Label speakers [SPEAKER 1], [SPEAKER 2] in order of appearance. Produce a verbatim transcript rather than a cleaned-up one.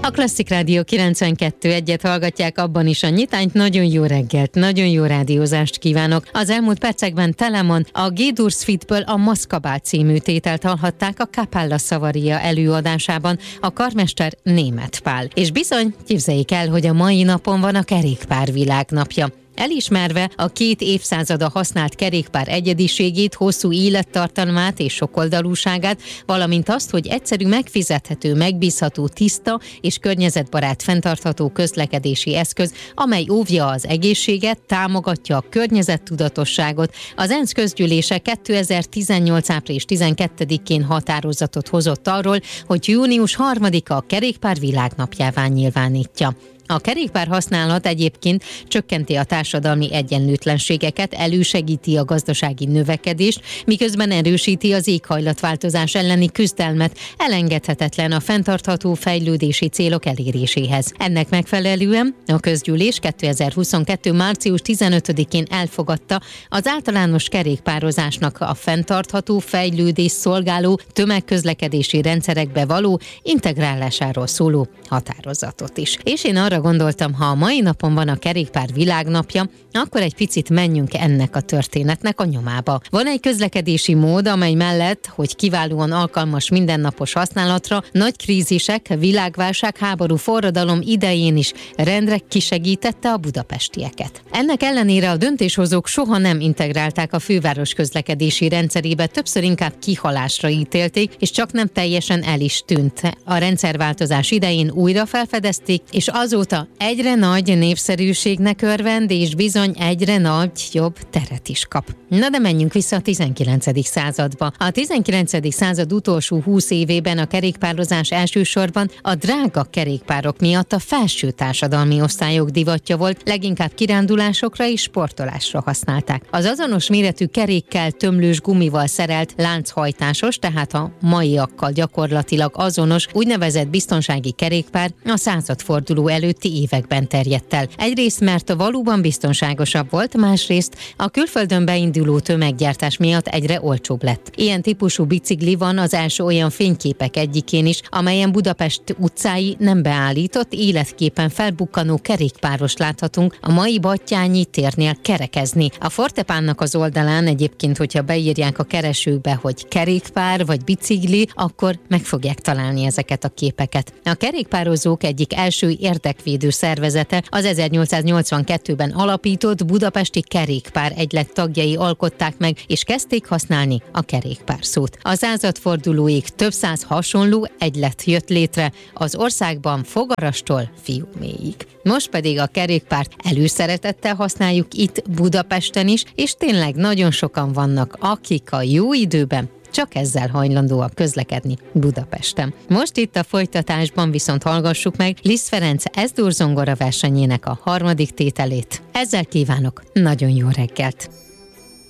[SPEAKER 1] A Klasszik Rádió kilencvenkettő egyet hallgatják, abban is a nyitányt. Nagyon jó reggelt, nagyon jó rádiózást kívánok. Az elmúlt percekben Telemon a G-Durst Fitből a Maszkabál című tételt hallhatták a Capella Savaria előadásában, a karmester Németh Pál. És bizony, képzeljék el, hogy a mai napon van a kerékpár világnapja. Elismerve a két évszázada használt kerékpár egyediségét, hosszú élettartalmát és sokoldalúságát, valamint azt, hogy egyszerű, megfizethető, megbízható, tiszta és környezetbarát fenntartható közlekedési eszköz, amely óvja az egészséget, támogatja a környezettudatosságot. Az ENSZ közgyűlése kétezer-tizennyolc. április tizenkettedikén határozatot hozott arról, hogy június harmadika a kerékpár világnapjává nyilvánítja. A kerékpár használat egyébként csökkenti a társadalmi egyenlőtlenségeket, elősegíti a gazdasági növekedést, miközben erősíti az éghajlatváltozás elleni küzdelmet, elengedhetetlen a fenntartható fejlődési célok eléréséhez. Ennek megfelelően a közgyűlés kétezer-huszonkettő. március tizenötödikén elfogadta az általános kerékpározásnak a fenntartható fejlődés szolgáló tömegközlekedési rendszerekbe való integrálásáról szóló határozatot is. És én arra gondoltam, ha a mai napon van a kerékpár világnapja, akkor egy picit menjünk ennek a történetnek a nyomába. Van egy közlekedési mód, amely mellett, hogy kiválóan alkalmas mindennapos használatra, nagy krízisek, világválság, háború, forradalom idején is rendre kisegítette a budapestieket. Ennek ellenére a döntéshozók soha nem integrálták a főváros közlekedési rendszerébe, többször inkább kihalásra ítélték, és csak nem teljesen el is tűnt. A rendszerváltozás idején újra felfedezték, és azóta egyre nagy népszerűségnek örvend, és bizony egyre nagy jobb teret is kap. Na de menjünk vissza a tizenkilencedik századba. A tizenkilencedik század utolsó húsz évében a kerékpározás elsősorban a drága kerékpárok miatt a felső társadalmi osztályok divatja volt, leginkább kirándulásokra és sportolásra használták. Az azonos méretű kerékkel, tömlős gumival szerelt lánchajtásos, tehát a maiakkal gyakorlatilag azonos úgynevezett biztonsági kerékpár a századforduló előtti években terjedt el. Egyrészt, mert valóban biztonságosabb volt, másrészt a külföldön beinduló tömeggyártás miatt egyre olcsóbb lett. Ilyen típusú bicikli van az első olyan fényképek egyikén is, amelyen Budapest utcái nem beállított, életképpen felbukkanó kerékpáros láthatunk a mai Battyányi térnél kerekezni. A Fortepánnak az oldalán egyébként, hogyha beírják a keresőbe, hogy kerékpár vagy bicikli, akkor meg fogják találni ezeket a képeket. A kerékpározók egyik első érdekvédő szervezete az ezernyolcszáznyolcvankettőben alapított Budapesti Kerékpár Egylet tagjai alkották meg, és kezdték használni a kerékpár szót. A századfordulóig több száz hasonló egylet jött létre az országban Fogarastól Fiuméig. Most pedig a kerékpárt előszeretettel használjuk itt Budapesten is, és tényleg nagyon sokan vannak, akik a jó időben csak ezzel hajlandóak közlekedni Budapesten. Most itt a folytatásban viszont hallgassuk meg Liszt Ferenc S-dur zongora versenyének a harmadik tételét. Ezzel kívánok nagyon jó reggelt!